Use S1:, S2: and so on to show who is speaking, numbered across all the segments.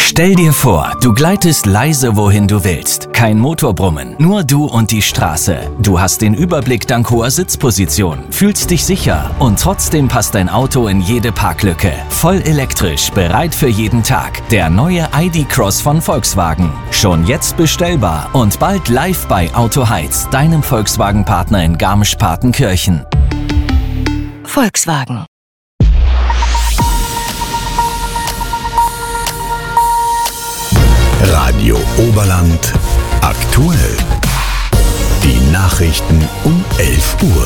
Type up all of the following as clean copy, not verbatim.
S1: Stell dir vor, du gleitest leise wohin du willst. Kein Motorbrummen, nur du und die Straße. Du hast den Überblick dank hoher Sitzposition, fühlst dich sicher und trotzdem passt dein Auto in jede Parklücke. Voll elektrisch, bereit für jeden Tag. Der neue ID.Cross von Volkswagen. Schon jetzt bestellbar und bald live bei Auto Heiz, deinem Volkswagen-Partner in Garmisch-Partenkirchen.
S2: Volkswagen.
S3: Radio Oberland aktuell. Die Nachrichten um 11 Uhr.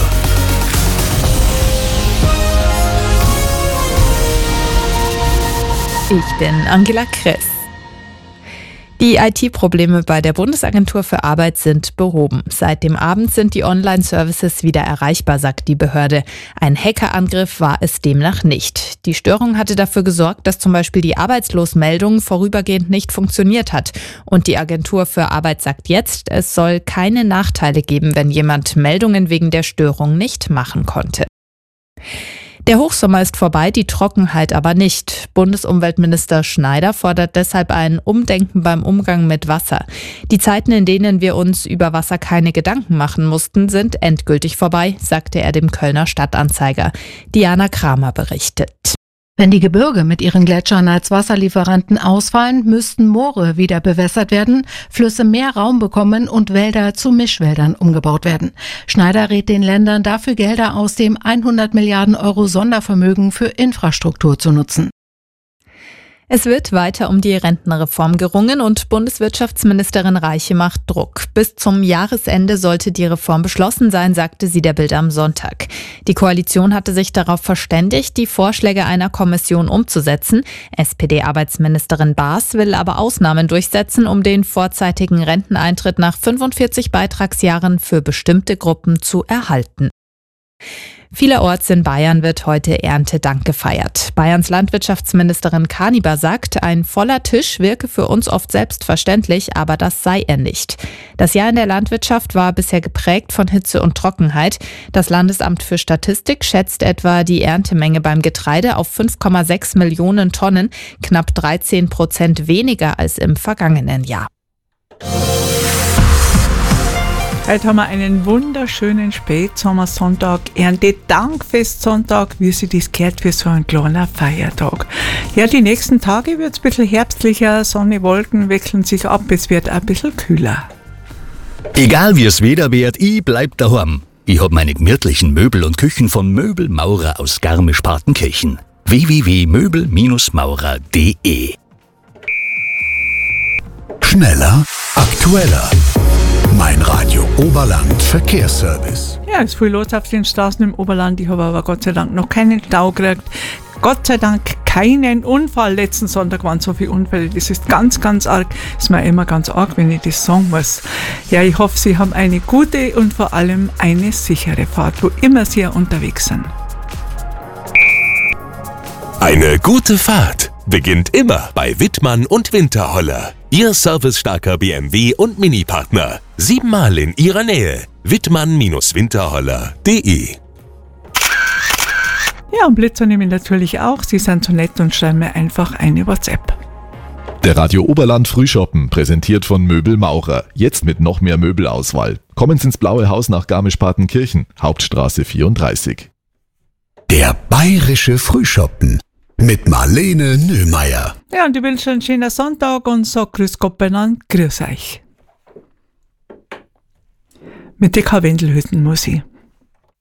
S4: Ich bin Angela Kress. Die IT-Probleme bei der Bundesagentur für Arbeit sind behoben. Seit dem Abend sind die Online-Services wieder erreichbar, sagt die Behörde. Ein Hackerangriff war es demnach nicht. Die Störung hatte dafür gesorgt, dass zum Beispiel die Arbeitslosmeldung vorübergehend nicht funktioniert hat. Und die Agentur für Arbeit sagt jetzt, es soll keine Nachteile geben, wenn jemand Meldungen wegen der Störung nicht machen konnte. Der Hochsommer ist vorbei, die Trockenheit aber nicht. Bundesumweltminister Schneider fordert deshalb ein Umdenken beim Umgang mit Wasser. Die Zeiten, in denen wir uns über Wasser keine Gedanken machen mussten, sind endgültig vorbei, sagte er dem Kölner Stadtanzeiger. Diana Kramer berichtet.
S5: Wenn die Gebirge mit ihren Gletschern als Wasserlieferanten ausfallen, müssten Moore wieder bewässert werden, Flüsse mehr Raum bekommen und Wälder zu Mischwäldern umgebaut werden. Schneider rät den Ländern dafür, Gelder aus dem 100 Milliarden Euro Sondervermögen für Infrastruktur zu nutzen.
S4: Es wird weiter um die Rentenreform gerungen und Bundeswirtschaftsministerin Reiche macht Druck. Bis zum Jahresende sollte die Reform beschlossen sein, sagte sie der Bild am Sonntag. Die Koalition hatte sich darauf verständigt, die Vorschläge einer Kommission umzusetzen. SPD-Arbeitsministerin Baas will aber Ausnahmen durchsetzen, um den vorzeitigen Renteneintritt nach 45 Beitragsjahren für bestimmte Gruppen zu erhalten. Vielerorts in Bayern wird heute Erntedank gefeiert. Bayerns Landwirtschaftsministerin Kaniber sagt, ein voller Tisch wirke für uns oft selbstverständlich, aber das sei er nicht. Das Jahr in der Landwirtschaft war bisher geprägt von Hitze und Trockenheit. Das Landesamt für Statistik schätzt etwa die Erntemenge beim Getreide auf 5,6 Millionen Tonnen, knapp 13% weniger als im vergangenen Jahr.
S6: Heute haben wir einen wunderschönen Spätsommersonntag, Erntedankfestsonntag, wie sie das gehört für so einen kleinen Feiertag. Ja, die nächsten Tage wird es ein bisschen herbstlicher, Sonne, Wolken wechseln sich ab, es wird ein bisschen kühler.
S3: Egal wie es Wetter wird, ich bleib daheim. Ich hab meine gemütlichen Möbel und Küchen von Möbel Maurer aus Garmisch-Partenkirchen. www.möbelmaurer.de. Schneller, aktueller. Mein Radio Oberland Verkehrsservice.
S6: Ja, es ist viel los auf den Straßen im Oberland. Ich habe aber Gott sei Dank noch keinen Stau gekriegt. Gott sei Dank keinen Unfall. Letzten Sonntag waren so viele Unfälle. Das ist ganz, ganz arg. Das ist mir immer ganz arg, wenn ich das sagen muss. Ja, ich hoffe, Sie haben eine gute und vor allem eine sichere Fahrt, wo immer Sie unterwegs sind.
S7: Eine gute Fahrt beginnt immer bei Wittmann und Winterholler. Ihr servicestarker BMW- und Mini-Partner. 7-mal in Ihrer Nähe. Wittmann-Winterholler.de.
S6: Ja, und Blitzer nehmen natürlich auch. Sie sind so nett und schreiben mir einfach eine WhatsApp.
S8: Der Radio Oberland Frühshoppen, präsentiert von Möbel Maurer. Jetzt mit noch mehr Möbelauswahl. Kommen Sie ins Blaue Haus nach Garmisch-Partenkirchen, Hauptstraße 34.
S3: Der bayerische Frühschoppen mit Marlene Nöhmeier.
S6: Ja, und ich wünsche einen schönen Sonntag und sage grüß Gott beieinander, grüß euch. Mit der Karwendelhütten muss ich.